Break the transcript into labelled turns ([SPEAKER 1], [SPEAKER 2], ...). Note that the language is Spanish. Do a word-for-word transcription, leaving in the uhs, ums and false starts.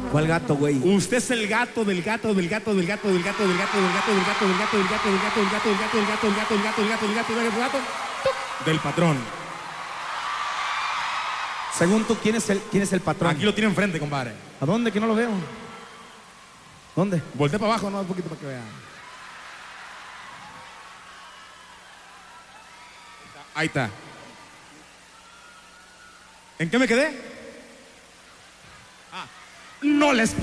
[SPEAKER 1] ¿Cuál gato, güey?
[SPEAKER 2] Usted es el gato del gato del gato del gato del gato del gato del gato del gato del gato del gato del gato del gato del gato del gato del gato del gato del gato del gato del gato del patrón.
[SPEAKER 1] Según tú, ¿quién es el, quién es el patrón?
[SPEAKER 2] Aquí lo tiene enfrente, compadre.
[SPEAKER 1] ¿A dónde? Que no lo veo. ¿Dónde?
[SPEAKER 2] Voltea para abajo, no, un poquito para que vea. Ahí está. ¿En qué me quedé? Ah, no les